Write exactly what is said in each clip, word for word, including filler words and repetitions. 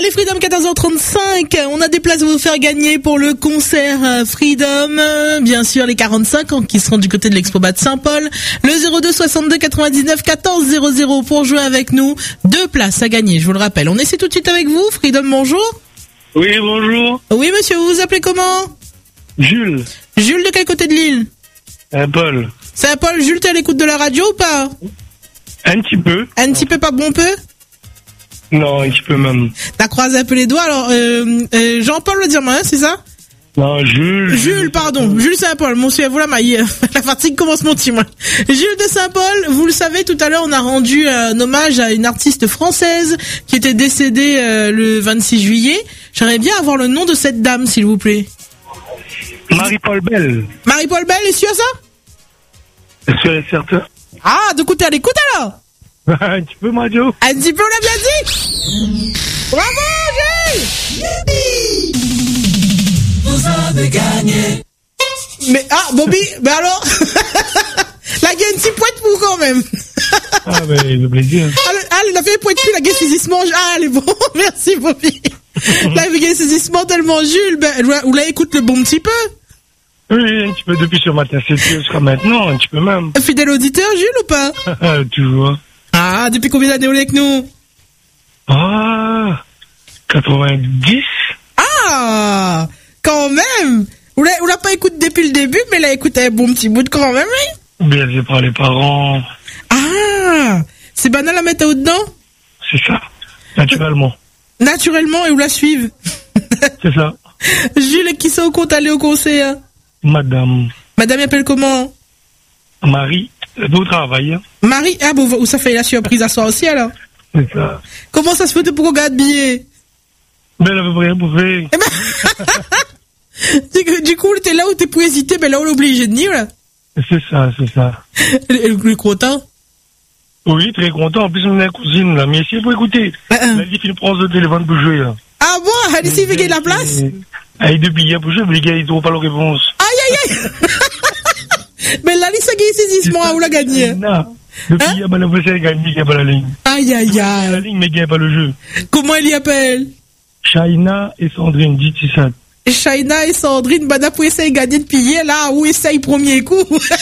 Allez Freedom, quatorze heures trente-cinq, on a des places à vous faire gagner pour le concert Freedom, bien sûr les quarante-cinq ans qui seront du côté de l'Expo-Bas de Saint-Paul, le zéro deux soixante-deux quatre-vingt-dix-neuf quatorze zéro zéro pour jouer avec nous, deux places à gagner, je vous le rappelle. On essaie tout de suite avec vous, Freedom, bonjour. Oui, bonjour. Oui monsieur, vous vous appelez comment? Jules. Jules de quel côté de l'île? Saint-Paul. Saint-Paul, Jules, t'es à l'écoute de la radio ou pas? Un petit peu. Un petit peu, pas bon peu? Non, un petit peu même. T'as croisé un peu les doigts, alors euh, euh, Jean-Paul le dire moi, hein, c'est ça? Non, Jules. Jules, pardon, Jules Saint-Paul, mon suivez vous la maille, la fatigue commence mon petit moi. Jules de Saint-Paul, vous le savez, tout à l'heure on a rendu un hommage à une artiste française qui était décédée euh, le vingt-six juillet. J'aimerais bien avoir le nom de cette dame, s'il vous plaît. Marie-Paul Bell. Marie-Paul Bell, est sûr ça? Est-ce qu'elle est certaine? Ah, de côté à l'écoute alors? Un petit peu, Madio. Un petit peu, on l'a bien dit. Bravo, Jules. Vous avez gagné. Mais, ah, Bobby, mais alors la gagne un petit poète pour quand même. Ah, ben, le plaisir. Ah, le, ah, il a fait poète plus, la gagne saisissement. Ah, elle est bon. Merci, Bobby. La gagne saisissement tellement, Jules, ben, ou là, écoute le bon petit peu. Oui, un petit peu depuis ce matin, c'est jusqu'à maintenant, un petit peu même. Fidèle auditeur, Jules, ou pas? Toujours. Ah, depuis combien d'années on est avec nous? Ah, quatre-vingt-dix. Ah, quand même. On l'a, on l'a pas écouté depuis le début, mais l'a écouté un bon petit bout de quand même, oui. Bien fait par les parents. Ah, c'est banal à mettre au-dedans? C'est ça, naturellement. Naturellement, et où la suivent. C'est ça. Jules, qui sont au compte aller au concert? Madame. Madame appelle comment? Marie, au travail. Marie, ah bon, où ça fait la surprise à soi aussi alors? C'est ça. Comment ça se fait pour qu'on garde billet? Ben, elle avait rien bouffé. Eh ben, du coup, t'es là où t'es pour hésiter, ben là, on est obligé de venir, là. C'est ça, c'est ça. Elle est content? Oui, très content. En plus, on a une cousine, là. Mais si, pour écouter. Uh-uh. Elle a dit qu'il prend le téléphone pour jouer, là. Ah bon? Elle essaie de gagner la place? Elle a deux billets pour jouer, mais les gars, ils n'auront pas leur réponse. Aïe, aïe, aïe! Mais là, ça gagne saisissement, où l'a gagné? Non. Depuis, il y a pas la voiture, elle gagne, il n'y a pas la ligne. Aïe, aïe, Il y a la aïe. ligne, mais il n'y a pas le jeu. Comment elle y appelle? Shaina et Sandrine, dit ça. Shaina et Sandrine, Bada pour essayer de gagner de piller, là, où essaye premier coup.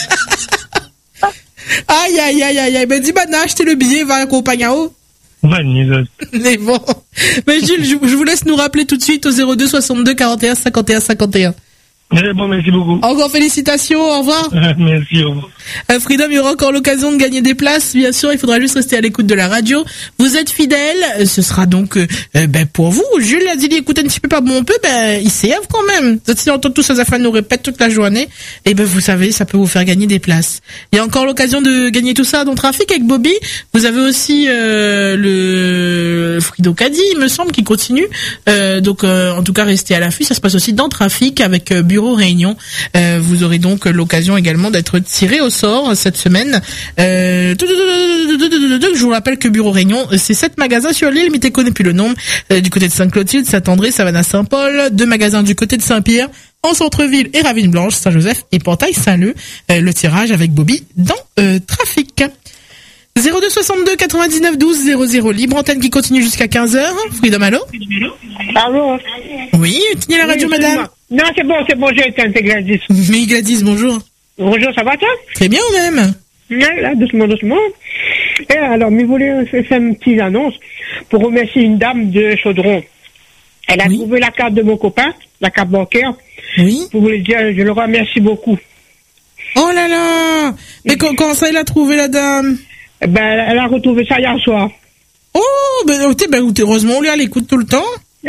Aïe, aïe, aïe, aïe, aïe. Ben, dis, Bada, achetez le billet, va accompagner à haut. Mais bon. Mais Jules, je, je vous laisse nous rappeler tout de suite au zéro deux soixante-deux quarante et un cinquante et un cinquante et un. Bon, merci beaucoup. Encore félicitations, au revoir. Merci, au revoir. Euh, Freedom, il y aura encore l'occasion de gagner des places, bien sûr, il faudra juste rester à l'écoute de la radio. Vous êtes fidèles, ce sera donc euh, euh, ben, pour vous. Jules a dit, écoutez un petit peu pas bon peu, ben il s'élève quand même. Si on entend tous ces affaires nous répètent toute la journée, et ben vous savez, ça peut vous faire gagner des places. Il y a encore l'occasion de gagner tout ça dans Trafic avec Bobby. Vous avez aussi euh, le Frido Caddy, il me semble, qui continue. Euh, donc euh, en tout cas, restez à l'affût. Ça se passe aussi dans Trafic avec euh, Bureau Réunion. Euh, vous aurez donc l'occasion également d'être tiré au sort cette semaine. Euh, je vous rappelle que Bureau Réunion, c'est sept magasins sur l'île, mais tu connais plus le nom. Euh, du côté de Saint-Clotilde, Saint-André, Savannah-Saint-Paul, deux magasins du côté de Saint-Pierre, en centre-ville et Ravine-Blanche, Saint-Joseph et Portail-Saint-Leu. Euh, le tirage avec Bobby dans euh, Trafic. zéro deux soixante-deux quatre-vingt-dix-neuf douze zéro zéro, libre antenne qui continue jusqu'à quinze heures. Freedom, allô? Allô? Oui, tenez la radio, oui, madame. Non, c'est bon, c'est bon, j'ai éteint, c'est Gladys. Oui, Gladys, bonjour. Bonjour, ça va, toi? Très bien, ou même? Ouais, là, doucement, doucement. Et alors, mais voulais faire une petite annonce pour remercier une dame de Chaudron. Elle a Oui. trouvé la carte de mon copain, la carte bancaire. Oui. Pour vous le dire, je le remercie beaucoup. Oh là là! Mais quand, quand ça, il a trouvé la dame? Ben, elle a retrouvé ça hier soir. Oh, ben, écoutez, ben, heureusement, on lui à l'écoute tout le temps.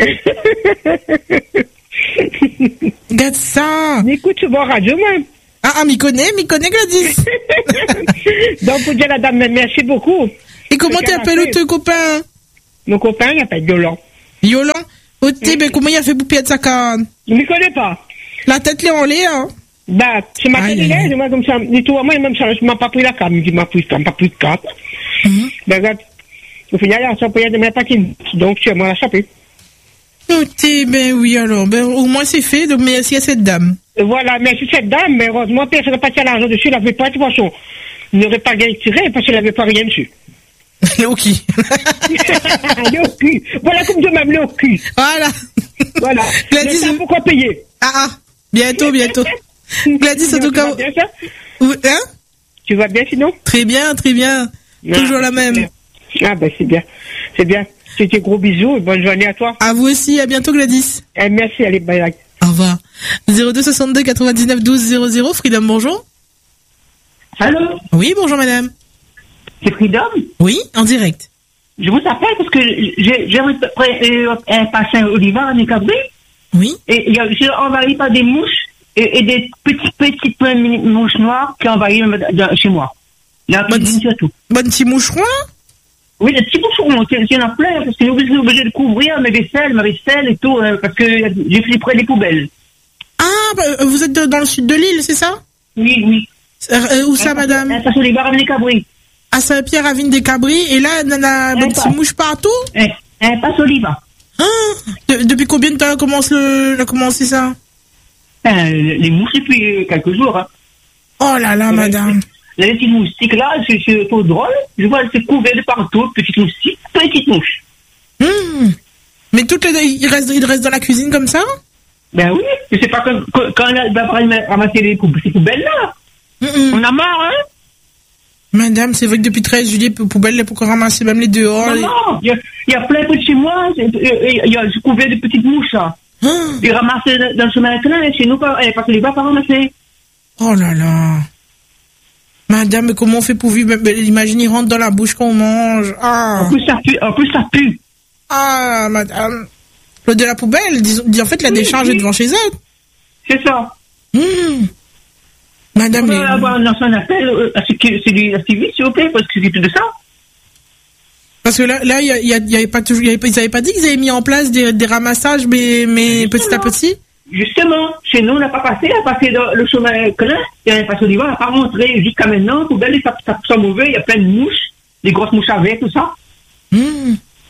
Regarde ça! Écoute, tu vois radio, moi. Ah, ah, m'y connaît, m'y connaît, Gladys. Donc, pour dire à la dame, merci beaucoup. Et comment Qu'elle a t'appelles fait. ton copain? Mon copain, il s'appelle Yolan. Yolan? Oh, t'es, ben, comment il a fait pour perdre sa canne? Je ne connais pas. La tête, l'est en l'air, hein? Bah, ce matin, Aïe, il aïe, aïe. est, moi, comme ça, du tout, moi, même ça, je m'en pas pris la carte, je m'en pris, m'a pas pris de carte. Mhm. Ben, regarde, au final, il a chopé, il m'a pas qu'il, donc, tu moi, la chopé. Oh, t'es, ben oui, alors, ben, au moins c'est fait, donc merci à cette dame. Et voilà, merci cette dame, mais heureusement, personne n'a pas tiré l'argent dessus, il n'avait pas de poisson. Il n'aurait pas gagné tiré parce qu'il n'avait pas rien dessus. Le hockey. Le cul. Voilà comme de même le cul. Voilà. Voilà. Gladys, Le temps, pourquoi payer? Ah ah. Bientôt, bientôt. Gladys, en tout cas. Tu vas bien, ça? Oui, hein? Tu vas bien sinon? Très bien, très bien. Ah, Toujours la même. Ah ben c'est bien. C'est bien. C'était gros bisous et bonne journée à toi. À vous aussi, à bientôt Gladys. Eh, merci, allez, bye bye. Au revoir. zéro deux soixante-deux quatre-vingt-dix-neuf douze zéro zéro. Freedom, bonjour. Allô, Oui, bonjour madame. c'est Freedom. Oui, en direct. Je vous appelle parce que j'ai j'ai euh, un patient Oliva à Cabri Oui. et il y a- j'ai envahi par des mouches et, et des petites petites mouches noires qui ont envahi dans- dans- chez moi. Il y a un Bonne- cuisine surtout. Bon petit moucheron là? Oui, des petits moucherons, il y en a plein parce que j'ai obligé, obligé de couvrir mes vaisselles, ma vaisselle et tout euh, parce que j'ai fait près des poubelles. Ah, bah, vous êtes de- dans le sud de l'île, c'est ça? Oui, oui. Euh, euh, où ça, madame? Un patient Oliva à Cabri. À Saint-Pierre-Ravine-des-Cabris, et là, on a Un des petits pas. mouches partout? Un, un patient Oliva. Ah, de- depuis combien de temps commence le, a commencé ça? Euh, les mouches depuis euh, quelques jours. Hein. Oh là là, Ouais. madame. Les petites moustiques là, c'est c'est trop drôle. Je vois, c'est couvert de partout, petites moustiques, petites mouches. Hmm. Mais toutes les, ils restent, ils restent dans la cuisine comme ça? Ben oui, je sais pas quand, quand quand on va ramasser les poubelles, ces poubelles là. Hmm, hmm. On a marre, hein. Madame, c'est vrai que depuis treize juillet, pou- poubelle, pour ramasser même les dehors. Non, les- non, il y a, il y a plein de chez moi, c'est- euh, il y a c'est couvert de petites mouches là. Ah. Ils ramassent dans le chemin plein, et chez nous, pas- eh, parce que les va pas ramasser. Oh là là. Madame, mais comment on fait pour vivre? Mais imagine, ils rentrent dans la bouche qu'on mange. Ah. En plus ça pue, en plus ça pue. Ah, madame. Le de la poubelle, disons, dis- en fait, la Oui, décharge est oui. devant chez elle. C'est ça. Hmm. Madame, On mais- va avoir un ancien appel euh, à ce qui- celui à Sylvie, s'il vous plaît, parce que c'est tout de ça. parce que là, là, il y, a- il y, a- il y avait pas toujours, il y avait pas- ils avaient pas dit qu'ils avaient mis en place des, des ramassages, mais, mais petit à petit. Justement, chez nous, on n'a pas passé, on a passé dans le chemin Klein, il y a un passé d'hiver, on n'a pas rentré jusqu'à maintenant, poubelle, ça, ça sent mauvais, il y a plein de mouches, des grosses mouches avec, tout ça. Hmm.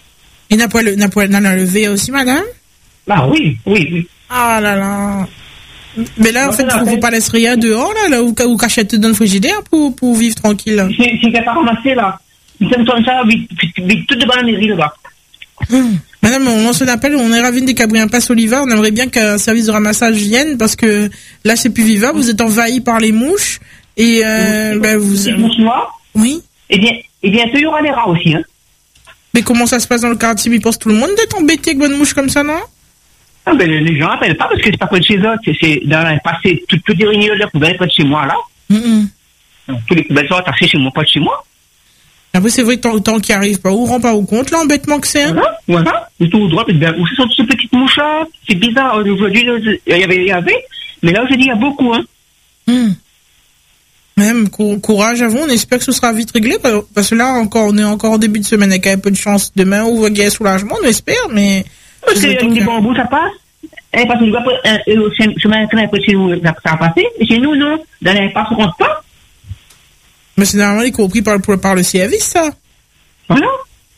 Et n'a pas le, n'a pas, n'en a levé aussi, madame? Bah oui, oui, oui. Ah là là. Mais là, en Non, fait, ça vous, n'a vous pas- pas laisser rien dehors, là, là, ou, ou cachette dans le frigidaire pour, pour vivre tranquille. C'est c'est qu'elle n'a pas ramassé, là. Ils sont comme ça, vite, vite, vite, tout devant la mairie, là-bas. Hmm. Madame, on lance un appel, on est ravine des Cabris, un passe Oliva, on aimerait bien qu'un service de ramassage vienne parce que là c'est plus vivable, vous êtes envahi par les mouches et euh, ben vous... Des mouches noires. Oui. Et bien, et bien, il y aura des rats aussi, hein. Mais comment ça se passe dans le quartier? Mais pense tout le monde d'être embêté avec bonne mouche comme ça, non? Ah, ben, les gens n'appellent pas parce que c'est pas près de chez eux, c'est- c'est dans un passé, tout, tout est réuni de la poubelle près de chez moi, là. Mm-mm. Donc, tous les poubelles sont attachées chez moi, pas de chez moi. Après c'est vrai que tant, tant qu'il arrive pas, on rend pas au compte l'embêtement que c'est. Hein? Voilà, voilà. Et tout droit, ben, où sont ces petites mouches là? C'est bizarre. Aujourd'hui, il y avait, il y avait, mais là, aujourd'hui, il y a beaucoup, hein. Hmm. Même cou- courage à vous, on espère que ce sera vite réglé parce- parce que là encore, on est encore au début de semaine avec un peu de chance demain ou il y a un soulagement, on espère, mais. Parce je que sais des pas. bambous, ça passe. Et parce que après, euh, euh, chez- chemin train après chez nous, ça, ça a passé. Et chez nous, non. Dans l'impasse, on rentre pas. Mais c'est normalement compris par, le- par le service, ça. Voilà.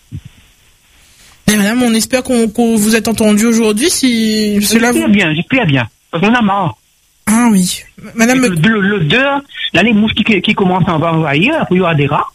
Mais madame, on espère qu'on qu'on vous êtes entendu aujourd'hui si cela vous... J'espère bien, j'espère bien. Parce qu'on a marre. Ah oui. Madame, Le- le- L'odeur, là, les mouches qui, qui commencent à envahir, après, il y aura des rats.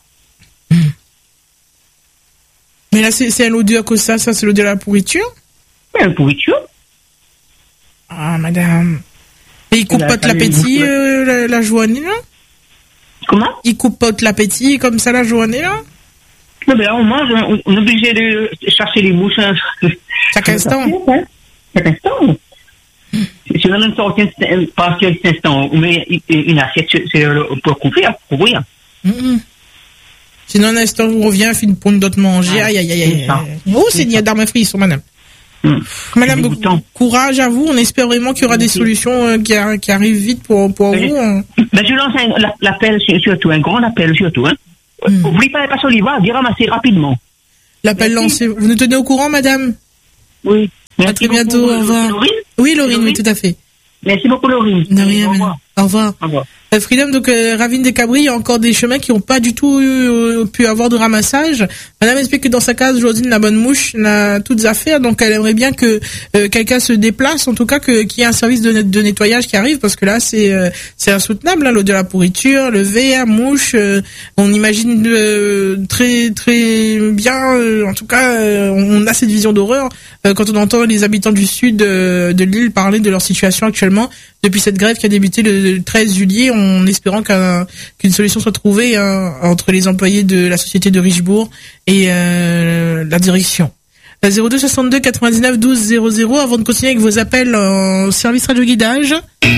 mais là c'est c'est l'odeur que ça, ça c'est l'odeur de la pourriture. Mais la pourriture. Ah madame. Et il coupe La- pas de la- l'appétit la- euh, la, la journée là? Comment? Il coupe pas de l'appétit comme ça la journée là? Non, mais là, on mange, on, on est obligé de chercher les mouches. Hein. Chaque instant. Ouais. Chaque instant. Si on a une sortie, parce qu'à cet instant, on met une assiette c'est pour couvrir, pour couvrir. Mm-mm. Sinon, un instant, on revient, fin pour une d'autres manger. Ah, Aïe, aïe, aïe, aïe. c'est ça. Oh, c'est il y a d'armes frites, madame. Hum. Madame, C'est beaucoup- dégoûtant. courage à vous. On espère vraiment qu'il y aura des Merci. solutions euh, qui, arri- qui arrivent vite pour, pour Oui. vous. hein. Ben, je lance un, la- l'appel sur- surtout, un grand appel surtout. Hein. Hmm. N'oubliez pas les passes Oliva, bien ramasser rapidement. L'appel Merci. lancé. Vous nous tenez au courant, madame? Oui. À très bientôt. Au revoir. Laurine. Oui, Laurine, oui, Laurine. tout à fait. Merci beaucoup, Laurine. De rien, Au madame. revoir. Au revoir. Au revoir. Euh, Freedom, donc euh, Ravine des Cabris, il y a encore des chemins qui n'ont pas du tout euh, pu avoir de ramassage. Madame explique que dans sa case, Josine, la bonne mouche, n'a toutes affaires, donc elle aimerait bien que euh, quelqu'un se déplace, en tout cas que qu'il y ait un service de, de nettoyage qui arrive, parce que là c'est euh, c'est insoutenable, hein, l'eau de la pourriture, le verre, mouche, euh, on imagine euh, très très bien, euh, en tout cas euh, on a cette vision d'horreur euh, quand on entend les habitants du sud euh, de l'île parler de leur situation actuellement depuis cette grève qui a débuté le treize juillet, en espérant qu'un, qu'une solution soit trouvée hein, entre les employés de la société de Richebourg et euh, la direction. zéro deux soixante-deux quatre-vingt-dix-neuf douze zéro zéro, avant de continuer avec vos appels en service radio guidage.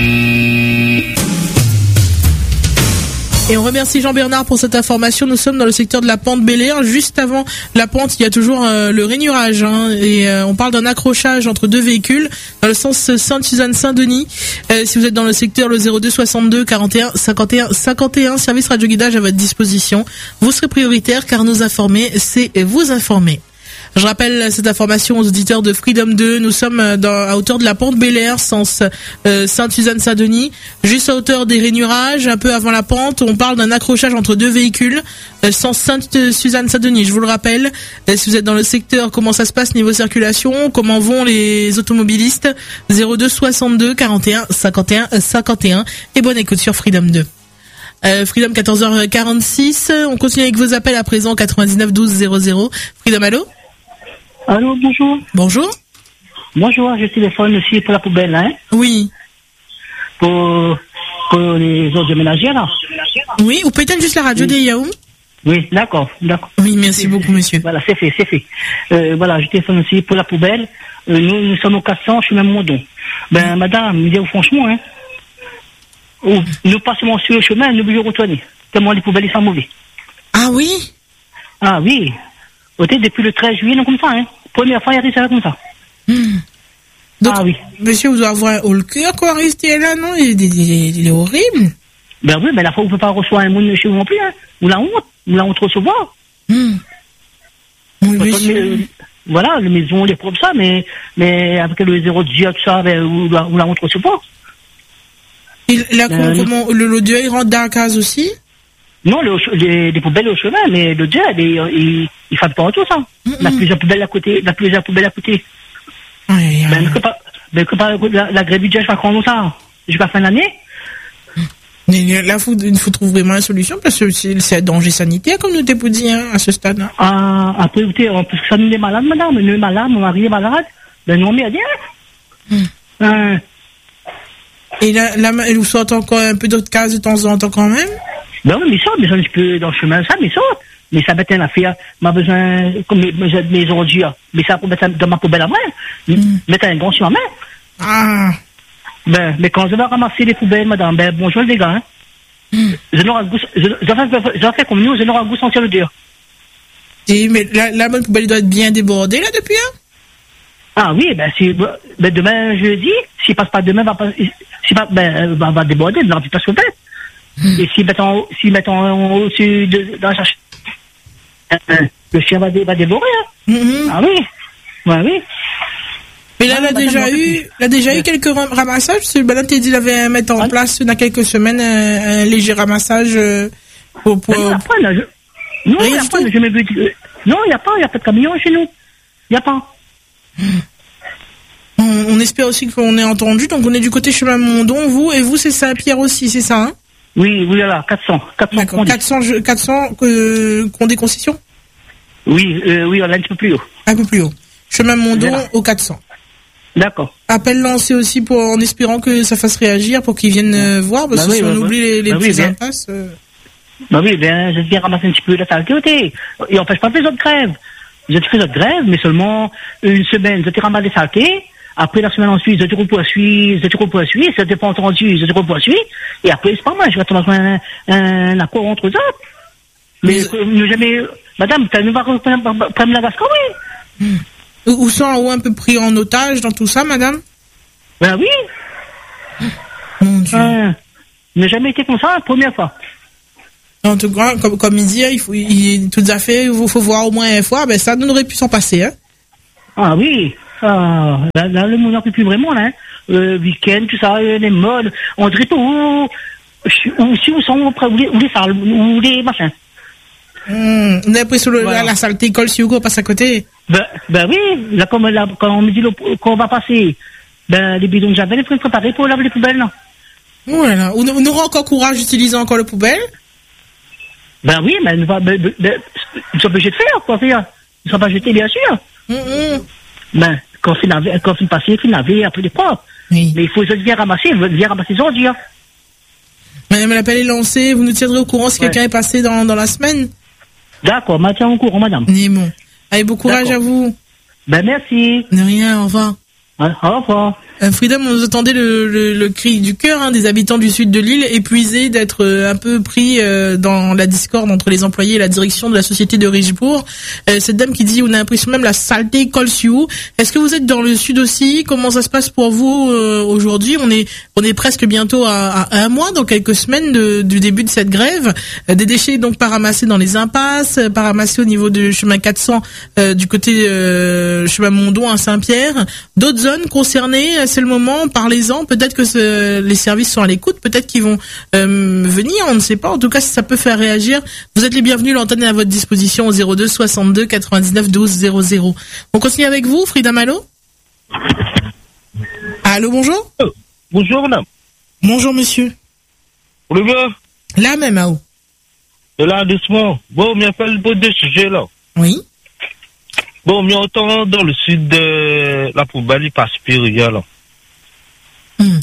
Et on remercie Jean-Bernard pour cette information. Nous sommes dans le secteur de la pente Bel-Air. Juste avant la pente, il y a toujours euh, le rainurage. Hein, et euh, on parle d'un accrochage entre deux véhicules dans le sens Sainte-Suzanne-Saint-Denis. Euh, si vous êtes dans le secteur, le zéro deux soixante-deux quarante et un cinquante et un cinquante et un, service radio guidage à votre disposition. Vous serez prioritaire car nous informer, c'est vous informer. Je rappelle cette information aux auditeurs de Freedom deux. Nous sommes dans, à hauteur de la pente Bel-Air, sens euh, Sainte-Suzanne-Saint-Denis, juste à hauteur des rainurages, un peu avant la pente. On parle d'un accrochage entre deux véhicules, euh, sens Sainte-Suzanne-Saint-Denis. Je vous le rappelle, euh, si vous êtes dans le secteur, comment ça se passe niveau circulation, comment vont les automobilistes, zéro deux soixante-deux quarante et un cinquante et un cinquante et un. Et bonne écoute sur Freedom deux. Euh, Freedom quatorze heures quarante-six. On continue avec vos appels à présent, quatre-vingt-dix-neuf douze zéro zéro. Freedom, allô? Allô, bonjour. Bonjour. Bonjour, je téléphone aussi pour la poubelle, hein. Oui. Pour, pour les ordures ménagères, là. Oui, ou peut-être juste la radio oui. des Yaoum. Oui, d'accord, d'accord. Oui, merci beaucoup, monsieur. Voilà, c'est fait, c'est fait. Euh, voilà, je téléphone aussi pour la poubelle. Euh, nous, nous sommes au quatre cents, je suis même Mondon. Ben, madame, me dites franchement, hein. Oh, nous passons sur le chemin, nous devons retourner. Tellement les poubelles, ils sont mauvais. Ah oui? Ah oui. Depuis le treize juillet, non comme ça, hein. Première fois, il y a des ça comme ça. Mmh. Donc, ah oui. Monsieur, vous doit avoir haut le cœur, quoi, rester là, non? Il est, il, il est horrible. Ben oui, mais la fois, vous ne pouvez pas recevoir un monde chez vous non plus, hein. Ou la honte. Ou la honte recevoir. Mmh. Oui, monsieur. Le, voilà, les maisons, les propres, ça, mais, mais avec le zéro de tout ça, ben, ou, la, ou la honte recevoir. Et là, euh, comment, le l'odieux, il rentre dans la case aussi? Non, le, les, les poubelles au chemin, mais le dieu, il, il, il fait pas tout ça. Mm-hmm. La plusieurs poubelles à côté, la plusieurs poubelles à côté. Aïe, aïe. Ben, que pas, ben, que pas, la, la grève budget, je vais prendre ça. Jusqu'à la fin de l'année. Mais là, faut, il faut trouver vraiment une solution, parce que c'est, c'est un danger sanitaire, comme nous t'es pour dire, hein, à ce stade. Hein. Ah, après, écoutez, parce que ça nous est malade, madame, nous est malade, mon mari est malade, ben, nous, on m'y a dit, hein. Mm. Euh, Et là, là, elle vous sort encore un peu d'autres cases de temps en temps quand même? Ben oui, mais ça, mais ça, un petit peu dans le chemin, ça, mais ça. Mais ça va être une affaire, m'a besoin, comme mes, mes, mes ordures, mais ça pour mettre dans ma poubelle à main, mm. mettre un grand sur ma main. Ah. Ben, mais quand je vais ramasser les poubelles, madame, ben, bonjour les gars, hein. Mm. Je n'aurai goût, je, je, je fais comme nous, je n'aurai goût sentir le dur. Et, mais la, la bonne poubelle doit être bien débordée, là, depuis, hein? Ah oui, ben, si, ben, demain, jeudi, s'il passe pas demain, va pas, si pas, ben, va, va déborder, non, puis pas ce qu'on fait. Mm. Et s'ils mettent en haut, s'ils mettent en haut dessus de, dans la cherche, euh, le chien va, dé, va dévorer, hein. Mm-hmm. Ah oui. Ouais, oui. Mais là, ah, elle a déjà eu, elle a déjà eu quelques ramassages, parce que le madame t'a dit, il avait mettre en ah, place, dans quelques semaines, un, un léger ramassage, euh, pour, pour, non, après, là, je, non, il n'y a pas, je me dis, euh, non, il n'y a pas, il n'y a pas de camion chez nous. Il n'y a pas. On, on espère aussi qu'on ait entendu, donc on est du côté chemin Mondon, vous, et vous, c'est Saint-Pierre aussi, c'est ça, hein? Oui, oui, voilà, quatre cents. quatre cents. D'accord, quatre cents, quatre cents, euh, qu'on des concessions? Oui, euh, oui, on est un petit peu plus haut. Un peu plus haut. Chemin Mondon voilà. Au quatre cents. D'accord. Appel lancé aussi pour, en espérant que ça fasse réagir pour qu'ils viennent euh, voir, parce bah que oui, si bah on bah oublie les, les bah petites oui, impasses. Euh... Bah oui, bien, je viens ramasser un petit peu la saleté. Et on n'empêche pas les autres grèves. J'ai fait notre grève, mais seulement une semaine, j'ai ramassé des saletés. Après la semaine ensuite, j'ai repoissuis, j'ai repoissuis, ça dépend entendu, j'ai repoissuis. Et après, c'est pas mal, je vais tomber un, un accord entre eux autres. Mais, mais ne jamais, madame, tu vas prendre la gasque, oui. Mmh. Où sont ou un peu pris en otage dans tout ça, madame? Ben oui. Mon Dieu. Euh, n'a jamais été comme ça la première fois. En tout cas, comme, comme il dit, il faut, il, tout à fait, il faut voir au moins une fois, ben ça nous aurait pu s'en passer, hein. Ah oui. Ah, là, là, le monde n'en peut plus vraiment, là. Hein. Le week-end, tout ça, les modes, on dirait tout. Ou si vous sont près, ou les, ou les salles, ou les machins. Mmh. On a l'impression que Voilà. la saleté colle si Hugo passe à côté. Ben, ben oui, là, comme, là, quand on me dit le- qu'on va passer, ben, les bidons de javel, il faut les préparer pour laver les poubelles, non? Voilà. On, on aura encore courage d'utiliser encore le poubelle. Ben oui, mais nous va, ben, ben, ben, ils sont obligés de faire, quoi, faire. Ils sont pas jetés, bien sûr. Mmh, mmh. Ben, quand on fait laver, quand on fait passer, il faut laver, après les propres. Oui. Mais il faut bien ramasser, bien ramasser les ordures. Madame l'appel est lancé. Vous nous tiendrez au courant si Ouais. quelqu'un est passé dans, dans la semaine. D'accord, maintenant au courant, madame. Ni bon. Allez, bon courage D'accord. à vous. Ben, merci. De rien, au revoir. Hein, Au revoir. Euh, Freedom, on entendait le, le, le cri du cœur hein, des habitants du sud de l'île, épuisés d'être euh, un peu pris euh, dans la discorde entre les employés et la direction de la société de Richebourg. Euh, cette dame qui dit, on a l'impression même la saleté colle sur vous. Est-ce que vous êtes dans le sud aussi? Comment ça se passe pour vous euh, aujourd'hui? On est on est presque bientôt à, à un mois, dans quelques semaines de, du début de cette grève. Euh, des déchets donc pas ramassés dans les impasses, euh, pas ramassés au niveau du chemin quatre cents euh, du côté euh, chemin Mondon à Saint-Pierre. D'autres zones concernées, c'est le moment, parlez-en, peut-être que ce, les services sont à l'écoute, peut-être qu'ils vont euh, venir, on ne sait pas, en tout cas si ça peut faire réagir, vous êtes les bienvenus, l'antenne est à votre disposition au zéro deux soixante-deux quatre-vingt-dix-neuf douze zéro zéro. On continue avec vous, Frida Malo. Allô, bonjour. Euh, bonjour, madame. Bonjour monsieur. Le gars, Là même, à où? de là, doucement. Bon, on m'appelle pour deux sujets, là. Oui. Bon, mais autant dans le sud de la poubelle, il passe plus rien, là. Hmm.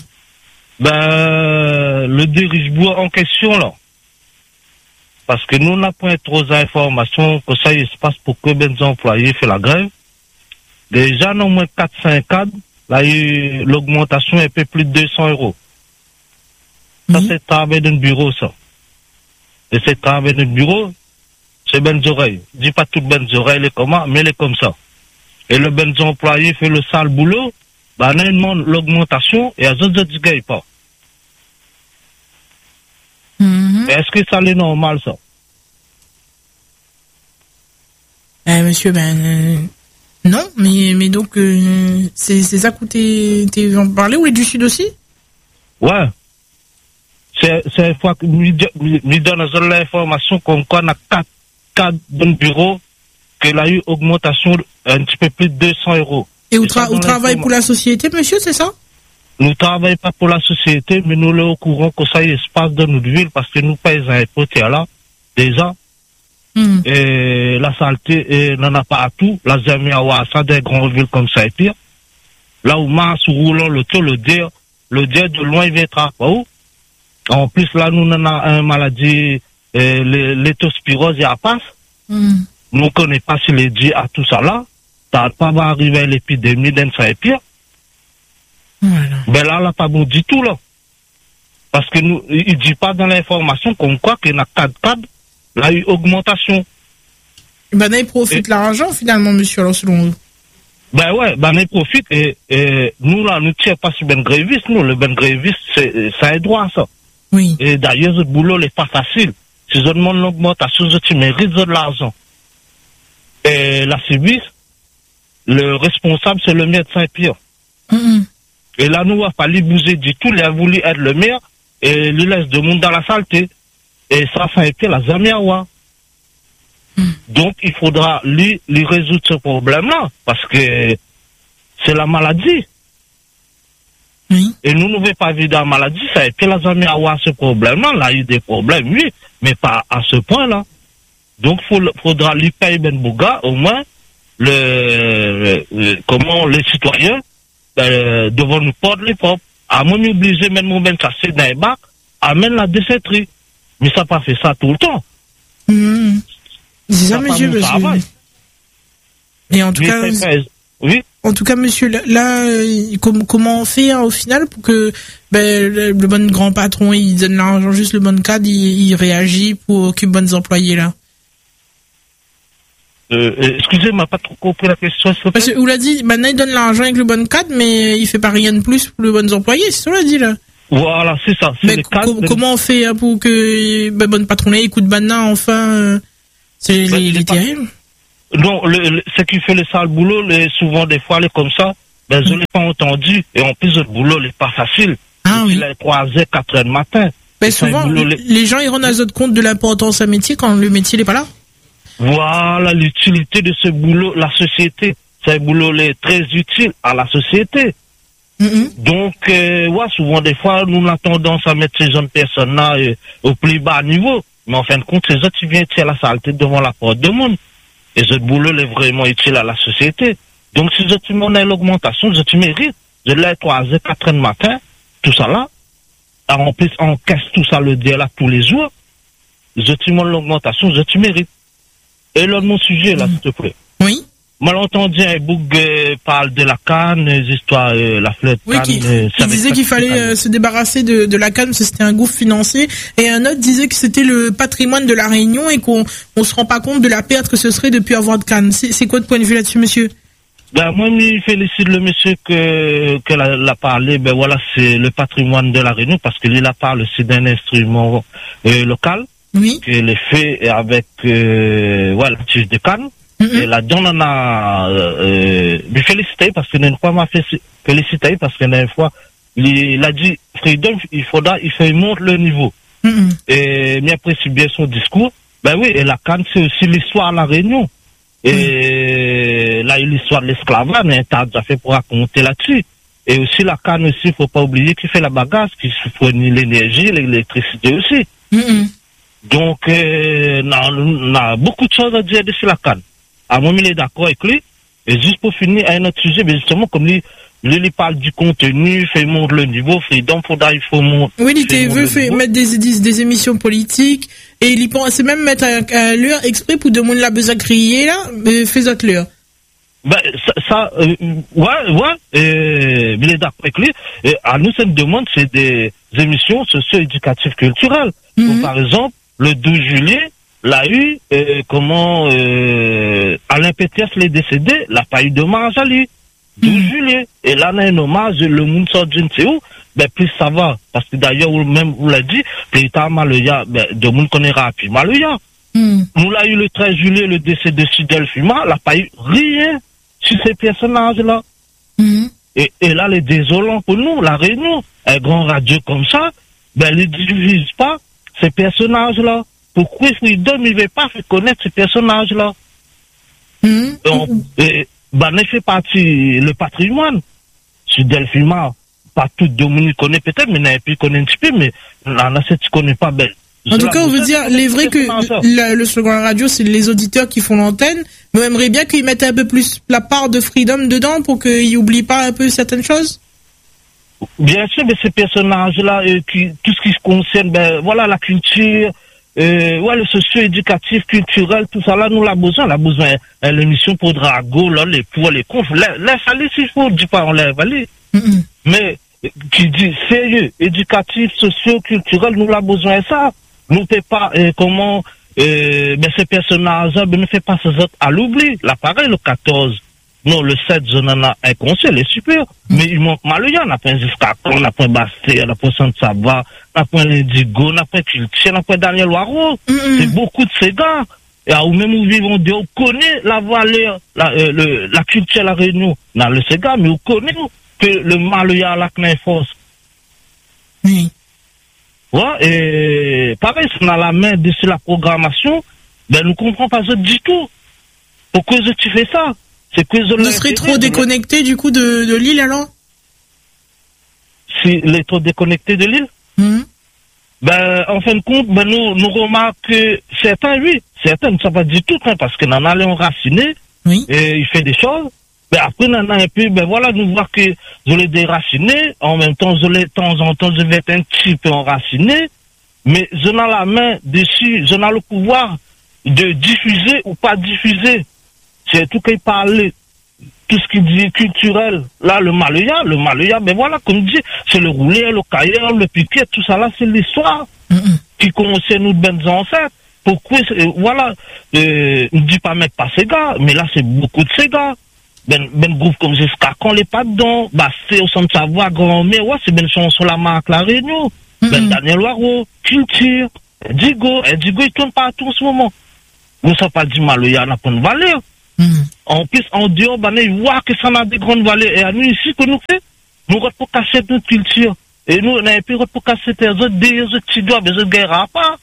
Ben, le Richebourg en question, là. Parce que nous, on n'a pas trop d'informations que ça, il se passe pour que ben les employés fassent la grève. Déjà, non moins quatre cinq cadres, là, il y a eu l'augmentation est un peu plus de deux cents euros. Ça, Mhm. c'est le travail d'un bureau, ça. Et c'est le travail d'un bureau, c'est ben les oreilles. Dis pas toutes ben les oreilles, les comment, mais les comme ça. Et le ben les employés fait le sale boulot, bah, on a une l'augmentation et à autres, ils ne gagnent pas. Mhm. Est-ce que ça est normal, ça? Eh, monsieur, ben euh, non, mais mais donc euh, c'est c'est ça que t'es t'es en parler ou les du sud aussi? Ouais. C'est, c'est une fois que nous, nous donnons l'information comme quoi on a quatre cadres dans le bureau, qu'il a eu augmentation un petit peu plus de deux cents euros. Et vous, Et ça, tra- vous dans travaillez pour la société, monsieur, c'est ça? Nous ne travaillons pas pour la société, mais nous sommes au courant que ça il se passe dans notre ville parce que nous payons un impôt là, déjà. Hmm. Et la saleté, n'en a pas à tout. La Zamiawa, ça, des grandes villes comme ça, et pire. Là où Mars roulant le taux, le dire, le dire de loin, il va être à où? En plus, là, nous, on a une maladie, euh, l'étospirose, il y a pas. Hmm. Nous ne connaissons pas si les dit à tout ça là. Ça pas va arriver à l'épidémie d'un ça et pire. Voilà. Ben là, là, pas bon du tout, là. Parce que nous, il dit pas dans l'information comme quoi qu'il y a quatre cadres, là, il y a eu augmentation. Ben là, il profite Et- l'argent, finalement, monsieur, alors, selon vous. Ben ouais, ben on profite et, et nous, là, nous tirons pas sur ben gréviste, nous, le ben gréviste, c'est, ça est droit, ça. Oui. Et d'ailleurs, ce boulot n'est pas facile. Si je demande l'augmentation, je tu mérites de l'argent. Et la service, le responsable, c'est le maire de Saint-Pierre. Hmm. Et là, nous, il a fallu bouger du tout, il a voulu être le maire, et il laisse de monde dans la saleté. Et ça, ça a été la Zamiawa. Mm. Donc, il faudra lui, lui résoudre ce problème-là, parce que c'est la maladie. Oui. Et nous ne voulons pas vivre dans la maladie, ça a été la Zamiawa, ce problème-là. Là, il y a eu des problèmes, oui, mais pas à ce point-là. Donc, il faudra lui payer Ben Bouga, au moins, le, le comment les citoyens, ben, devant nous porter les propres. À moins m'obliger, même mon ben cassé dans les bacs, amène la déchetterie. Mais ça n'a pas fait ça tout le temps. Hmm. C'est ça, Ça, pas monsieur, mon monsieur. travail. Et en tout Mais cas, c'est pas- oui, en tout cas, monsieur, là, là, euh, com- comment on fait hein, au final pour que ben, le, le bon grand patron il donne l'argent juste le bon cadre, il, il réagit pour occuper bonnes employés là. euh, excusez-moi, pas trop compris la question, s'il vous plaît. Parce que vous l'a dit, maintenant il donne l'argent avec le bon cadre, mais il fait pas rien de plus pour les bonnes employés, c'est ça on l'a dit là. Voilà, c'est ça. C'est Mais les co- cadres. co- comment on fait hein, pour que ben, bon patron là écoute maintenant enfin euh, c'est Ben, les, c'est les pas- terribles. Non, le, le, ce qui fait le sale boulot, les, souvent des fois, les comme ça, ben, je l'ai pas entendu. Et en plus, le boulot n'est pas facile. Ah oui. Il est trois heures, quatre heures du matin. Mais souvent, les... les gens, ils rendent à compte de l'importance d'un métier quand le métier n'est pas là. Voilà l'utilité de ce boulot, la société. C'est un boulot est très utile à la société. Mm-hmm. Donc, euh, ouais, souvent, des fois, nous avons tendance à mettre ces jeunes personnes-là euh, au plus bas niveau. Mais en fin de compte, ces autres, ils viennent tirer la saleté devant la porte du monde. Et ce boulot est vraiment utile à la société. Donc, si je te demande l'augmentation, je te mérite. Je l'ai trois heures, quatre heures du matin, tout ça là. En plus, on casse tout ça le dia là tous les jours. Je te demande l'augmentation, je te mérite. Et là, mon sujet là, mmh. s'il te plaît. Oui. Malentendu, un bouc euh, parle de la canne, les histoires, euh, la flotte oui, canne. Qui, euh, il disait qu'il fallait euh, se débarrasser de, de la canne parce que c'était un gouffre financier. Et un autre disait que c'était le patrimoine de la Réunion et qu'on on se rend pas compte de la perte que ce serait de plus avoir de canne. C'est, c'est quoi de point de vue là-dessus, monsieur? Ben, moi, je félicite le monsieur que, que l'a, l'a parlé. Ben, voilà, c'est le patrimoine de la Réunion parce qu'il a parlé aussi d'un instrument, euh, local. Oui. Qu'il est fait avec, euh, voilà, la tige de canne. Mm-hmm. Et là-dedans, on a, euh, lui félicité parce que une fois, m'a félicité parce que une fois, il, il a dit, Freedom, il faudra, il fait monter le niveau. Mm-hmm. Et, m'apprécie bien son discours. Ben oui, et la canne, c'est aussi l'histoire de la Réunion. Et mmh. là, il y a l'histoire de l'esclavage, mais t'as déjà fait pour raconter là-dessus. Et aussi, la canne aussi, faut pas oublier qu'il fait la bagasse, qui fournit l'énergie, l'électricité aussi. Mmh. Donc, euh, on a beaucoup de choses à dire dessus la canne. À moi, il est d'accord avec lui. Et juste pour finir, à un autre sujet, mais justement, comme lui, lui, il parle du contenu, fait monter le niveau, Freedom, faudra, il faut monter. Oui, il veut fait mettre des, des, des émissions politiques, et il y pense même mettre un, un l'heure exprès pour demander la besoin de crier, là, mais fais autre l'heure. Ben, ça, ça euh, ouais, ouais, euh, il est d'accord avec lui. Et à nous, cette demande, c'est des émissions socio-éducatives culturelles. Mm-hmm. Donc, par exemple, le douze juillet, l'a eu, euh, comment, euh, Alain Pétias l'est décédé, l'a pas eu d'hommage à lui. douze mmh. juillet. Et là, on a un hommage, le monde sort d'une c'est où, ben, plus ça va. Parce que d'ailleurs, même, vous l'a dit, plus tard, Maloya, ben, de monde connaîtra, puis Maloya. Mmh. Nous l'a eu le treize juillet, le décès de Sidel Fuma, l'a pas eu rien sur ces personnages-là. Mmh. Et, et là, les désolants pour nous, la Réunion, un grand radio comme ça, ben, ils ne diffusent pas ces personnages-là. Pourquoi Freedom ne veut pas faire connaître ces personnages-là? Mmh. Donc, et, ben, ne fait partie le patrimoine. Sur Delphima, pas tout le monde connaît peut-être, mais n'a pu connaître un petit peu, mais là, tu ne connais pas belle. En tout cas, on veut dire, les vrais que la, le slogan radio, c'est les auditeurs qui font l'antenne, mais on aimerait bien qu'ils mettent un peu plus la part de Freedom dedans pour qu'ils n'oublient pas un peu certaines choses. Bien sûr, mais ces personnages-là, euh, qui, tout ce qui se concerne, ben, voilà, la culture, Euh, ouais, le socio-éducatif, culturel, tout ça là, nous l'a besoin, l'a besoin, euh, l'émission pour Drago, là, les pour les confs, laisse aller s'il faut, dis pas on lève aller. Mm-hmm. Mais, qui dit sérieux, éducatif, socio-culturel, nous l'a besoin de ça. Nous fait pas, euh, comment, euh, ben, ces personnages-là, ben, ne fait pas ces autres à l'oubli. Là, pareil, le quatorze. Non, le sept, je n'en ai un conseil, il est super. Mm. Mais il manque Maloya, on n'a pas un Jusqu'à on n'a pas un Basté, on n'a pas un Santa-Sava, on n'a pas un Indigo, on n'a pas un Culture, on n'a pas un Daniel Waro. Mm-hmm. C'est beaucoup de ces gars. Et à où même où vivons, on connaît la valeur, la, euh, le, la culture, la Réunion. Dans le Sega, mais on connaît que le Maloya, la Knaï force. Oui. Ouais, et pareil, si on a la main dessus la programmation, ben, nous comprenons pas ça du tout. Pourquoi tu fais ça? C'est que je serais trop déconnecté du coup de, de l'île alors? Si il est trop déconnecté de l'île? Mmh. Ben, en fin de compte, ben, nous, nous remarquons que certains, oui, certains ne savent pas du tout, hein, parce qu'on en allait enraciner, oui. Et il fait des choses. Ben, après, on en a un peu, ben voilà, nous voir que je l'ai déraciné, en même temps, je l'ai, de temps en temps, je vais être un petit peu enraciné, mais je n'ai la main dessus, je n'ai le pouvoir de diffuser ou pas diffuser. C'est tout qu'il parle, tout ce qui dit culturel. Là, le Maloya, le Maloya, ben voilà, comme dit, c'est le roulé, le cahier, le piquet, tout ça là, c'est l'histoire mm-hmm. qui concerne nous de bonnes ancêtres. Pourquoi, euh, voilà, euh, ne dit pas mettre pas ces gars, mais là, c'est beaucoup de ces gars. Ben, ben, groupe comme Jusqu'à quand les pas dedans, bah, c'est au centre de savoir, grand-mère, ouais, c'est ben chanson la marque, la Réunion. Mm-hmm. Ben, Daniel Waro, Culture, Digo, Digo, il tourne partout en ce moment. Nous ne sommes pas dit Maloya, n'a pas de valeur. Mmh. En plus, en dehors, ben, ils voient que ça a des grandes valeurs. Et à nous, ici, que nous faisons, nous ne pas casser notre culture. Et nous, on a pu pour casser les autres, des autres petits doigts, des autres guerres pas.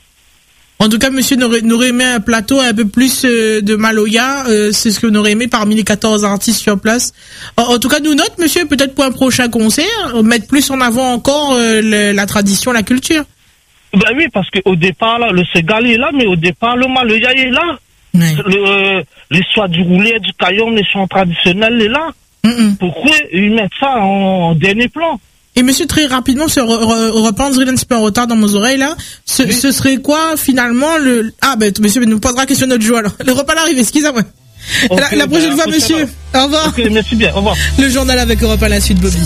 En tout cas, monsieur nous aurait aimé un plateau un peu plus euh, de Maloya, euh, c'est ce qu'on aurait aimé parmi les quatorze artistes sur place. En, en tout cas, nous note, monsieur, peut-être pour un prochain concert, mettre plus en avant encore euh, le, la tradition, la culture. Ben oui, parce qu'au départ, là, le Ségal est là, mais au départ, le Maloya est là. Ouais. Le, euh, l'histoire du roulet, du caillon, les chants traditionnels est là. Mm-mm. Pourquoi ils mettent ça en, en dernier plan? Et monsieur, très rapidement, ce repas, on dirait un petit peu en retard dans mes oreilles, là. Ce, oui. ce serait quoi, finalement, le... Ah, ben, monsieur, nous posera la question notre joie, alors. Le repas l'arrive, excusez-moi. Okay, la, la prochaine ben, fois, monsieur. Au revoir. Ok, merci bien, au revoir. Le journal avec Europe à la suite, Bobby.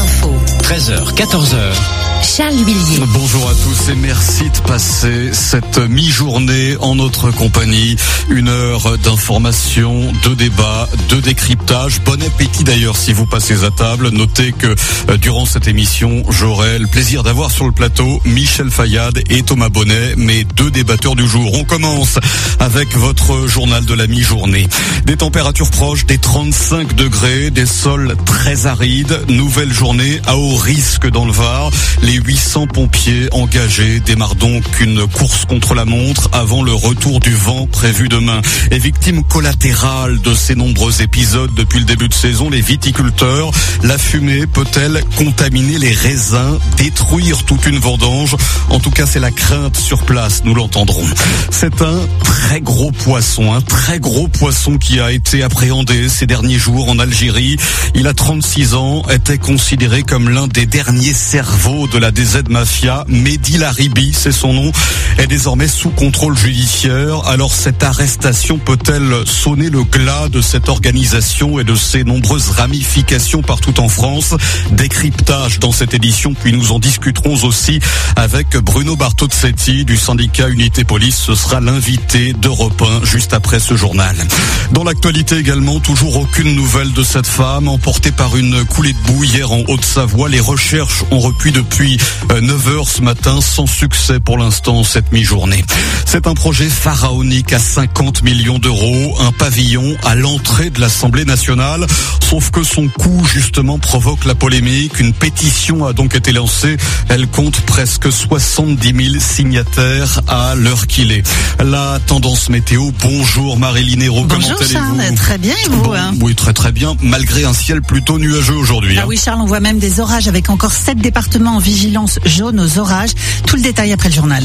treize heures, quatorze heures. Charles Huillier. Bonjour à tous et merci de passer cette mi-journée en notre compagnie. Une heure d'information, de débat, de décryptage. Bon appétit d'ailleurs si vous passez à table. Notez que euh, durant cette émission, j'aurai le plaisir d'avoir sur le plateau Michel Fayad et Thomas Bonnet, mes deux débatteurs du jour. On commence avec votre journal de la mi-journée. Des températures proches des trente-cinq degrés, des sols très arides. Nouvelle journée à haut risque dans le Var. Les huit cents pompiers engagés démarrent donc une course contre la montre avant le retour du vent prévu demain. Et victime collatérale de ces nombreux épisodes depuis le début de saison, les viticulteurs, la fumée peut-elle contaminer les raisins, détruire toute une vendange? En tout cas, c'est la crainte sur place, nous l'entendrons. C'est un très gros poisson, un très gros poisson qui a été appréhendé ces derniers jours en Algérie. Il a trente-six ans, était considéré comme l'un des derniers cerveaux de la D Z Mafia. Mehdi Laribi, c'est son nom, est désormais sous contrôle judiciaire. Alors cette arrestation peut-elle sonner le glas de cette organisation et de ses nombreuses ramifications partout en France? Décryptage dans cette édition, puis nous en discuterons aussi avec Bruno Bartozzetti du syndicat Unité Police. Ce sera l'invité d'Europe un juste après ce journal. Dans l'actualité également, toujours aucune nouvelle de cette femme emportée par une coulée de boue hier en Haute-Savoie. Les recherches ont repris depuis neuf heures ce matin, sans succès pour l'instant cette mi-journée. C'est un projet pharaonique à cinquante millions d'euros, un pavillon à l'entrée de l'Assemblée nationale, sauf que son coût justement provoque la polémique. Une pétition a donc été lancée, elle compte presque soixante-dix mille signataires à l'heure qu'il est. La tendance météo, bonjour Marie-Line Hérault, comment allez-vous? Bonjour Charles, très bien et vous bon, hein Oui, très très bien, malgré un ciel plutôt nuageux aujourd'hui. Ah hein. oui Charles, on voit même des orages avec encore sept départements en vigilance jaune aux orages. Tout le détail après le journal.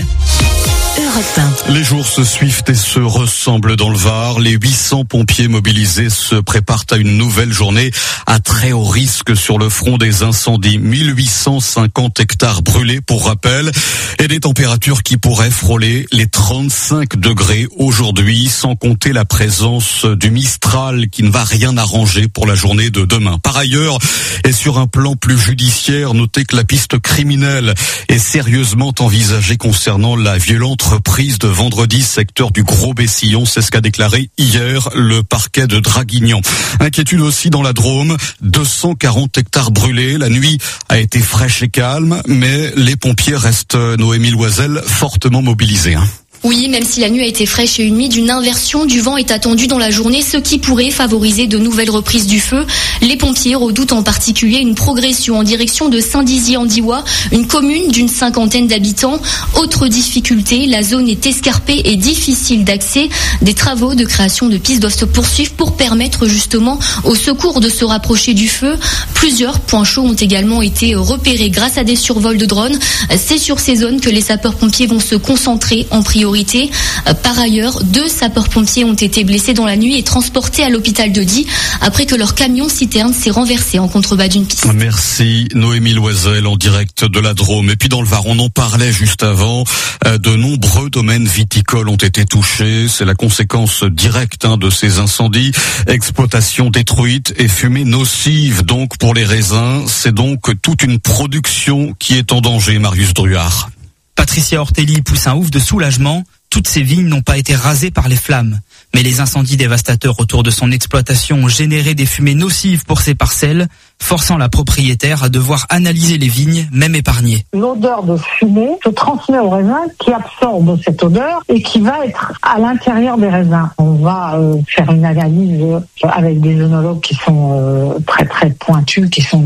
Europe un. Les jours se suivent et se ressemblent dans le Var. Les huit cents pompiers mobilisés se préparent à une nouvelle journée à très haut risque sur le front des incendies. mille huit cent cinquante hectares brûlés pour rappel et des températures qui pourraient frôler les trente-cinq degrés aujourd'hui, sans compter la présence du Mistral qui ne va rien arranger pour la journée de demain. Par ailleurs, et sur un plan plus judiciaire, notez que la piste criminelle est sérieusement envisagée concernant la violente reprise de vendredi secteur du Gros-Bessillon. C'est ce qu'a déclaré hier le parquet de Draguignan. Inquiétude aussi dans la Drôme. deux cent quarante hectares brûlés. La nuit a été fraîche et calme, mais les pompiers restent, Noémie Loisel, fortement mobilisés. Hein. Oui, même si la nuit a été fraîche et humide, une inversion du vent est attendue dans la journée, ce qui pourrait favoriser de nouvelles reprises du feu. Les pompiers redoutent en particulier une progression en direction de Saint-Dizier-en-Diois, une commune d'une cinquantaine d'habitants. Autre difficulté, la zone est escarpée et difficile d'accès. Des travaux de création de pistes doivent se poursuivre pour permettre justement aux secours de se rapprocher du feu. Plusieurs points chauds ont également été repérés grâce à des survols de drones. C'est sur ces zones que les sapeurs-pompiers vont se concentrer en priorité. Par ailleurs, deux sapeurs-pompiers ont été blessés dans la nuit et transportés à l'hôpital de Die après que leur camion citerne s'est renversé en contrebas d'une piste. Merci Noémie Loisel en direct de la Drôme. Et puis dans le Var, on en parlait juste avant, de nombreux domaines viticoles ont été touchés. C'est la conséquence directe hein, de ces incendies. Exploitation détruite et fumée nocive donc pour les raisins. C'est donc toute une production qui est en danger, Marius Druard. Patricia Ortelli pousse un ouf de soulagement. Toutes ces vignes n'ont pas été rasées par les flammes. Mais les incendies dévastateurs autour de son exploitation ont généré des fumées nocives pour ses parcelles, forçant la propriétaire à devoir analyser les vignes, même épargnées. L'odeur de fumée se transmet au raisin qui absorbe cette odeur et qui va être à l'intérieur des raisins. On va euh, faire une analyse avec des œnologues qui sont euh, très très pointus, qui sont